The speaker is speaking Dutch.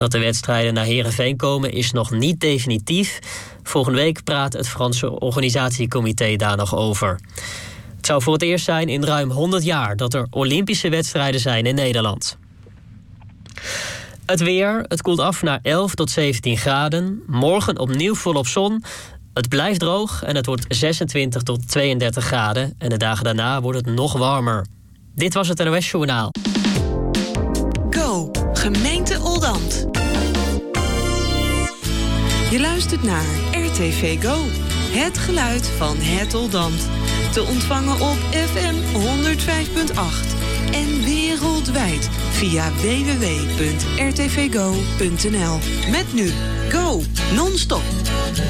Dat de wedstrijden naar Heerenveen komen is nog niet definitief. Volgende week praat het Franse organisatiecomité daar nog over. Het zou voor het eerst zijn in ruim 100 jaar dat er Olympische wedstrijden zijn in Nederland. Het weer, het koelt af naar 11 tot 17 graden. Morgen opnieuw volop zon. Het blijft droog en het wordt 26 tot 32 graden. En de dagen daarna wordt het nog warmer. Dit was het NOS Journaal. Go, gemeente Oldambt. Je luistert naar RTV Go. Het geluid van het Oldambt. Te ontvangen op FM 105.8. En wereldwijd via www.rtvgo.nl. Met nu Go, non-stop.